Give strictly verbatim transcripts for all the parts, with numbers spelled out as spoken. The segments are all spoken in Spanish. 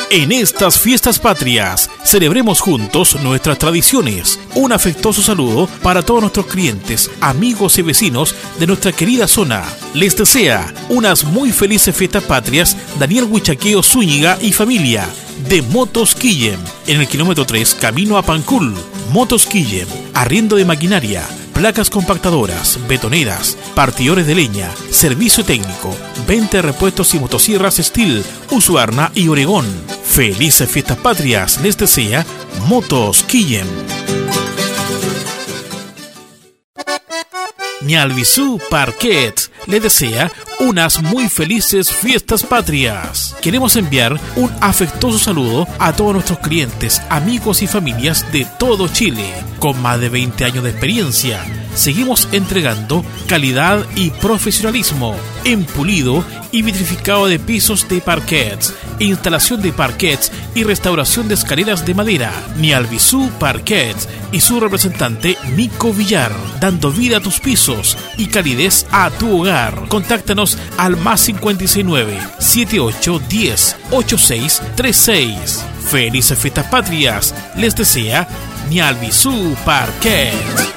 En estas fiestas patrias, celebremos juntos nuestras tradiciones. Un afectuoso saludo para todos nuestros clientes, amigos y vecinos de nuestra querida zona. Les desea unas muy felices fiestas patrias Daniel Huichaqueo Zúñiga y familia de Motos Quillem, en el kilómetro tres, camino a Pancul. Motos Quillem, arriendo de maquinaria, placas compactadoras, betoneras, partidores de leña, servicio técnico, venta de repuestos y motosierras Steel, Husqvarna y Oregón. Felices fiestas patrias les desea Motos Quillem. Ñalvisú Parquet le desea unas muy felices fiestas patrias. Queremos enviar un afectuoso saludo a todos nuestros clientes, amigos y familias de todo Chile. Con más de veinte años de experiencia, seguimos entregando calidad y profesionalismo en pulido y vitrificado de pisos de parquets, instalación de parquets y restauración de escaleras de madera. Ñalvisú Parquets y su representante Nico Villar, dando vida a tus pisos y calidez a tu hogar. Contáctanos al más cincuenta y seis nueve, setenta y ocho, diez, ochenta y seis treinta y seis. Felices fiestas patrias les desea Ñalvisú Parquet.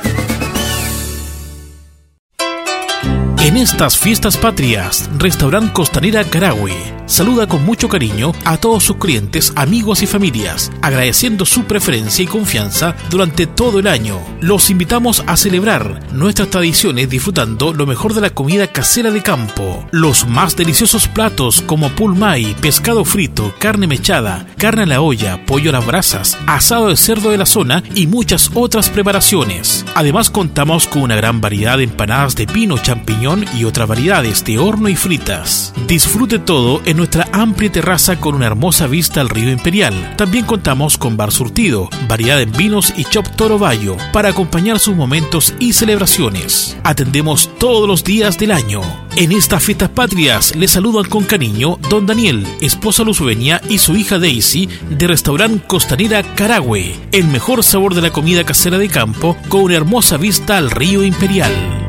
En estas fiestas patrias, Restaurant Costanera Carahue saluda con mucho cariño a todos sus clientes, amigos y familias, agradeciendo su preferencia y confianza durante todo el año. Los invitamos a celebrar nuestras tradiciones disfrutando lo mejor de la comida casera de campo. Los más deliciosos platos como pulmay, pescado frito, carne mechada, carne a la olla, pollo a las brasas, asado de cerdo de la zona y muchas otras preparaciones. Además contamos con una gran variedad de empanadas de pino, champiñón y otras variedades de horno y fritas. Disfrute todo en nuestra amplia terraza con una hermosa vista al río Imperial. También contamos con bar surtido, variedad en vinos y chop toro bayo para acompañar sus momentos y celebraciones. Atendemos todos los días del año. En estas fiestas patrias les saludan con cariño don Daniel, esposa luzueña y su hija Daisy de Restaurant Costanera Carahue. El mejor sabor de la comida casera de campo con una hermosa vista al río Imperial.